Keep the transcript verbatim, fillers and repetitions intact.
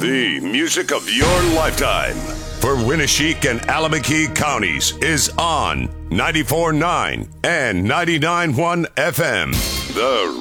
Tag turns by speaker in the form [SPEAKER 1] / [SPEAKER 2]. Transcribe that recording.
[SPEAKER 1] The music of your lifetime for Winneshiek and Alameda counties is on ninety-four point nine and ninety-nine point one F M. The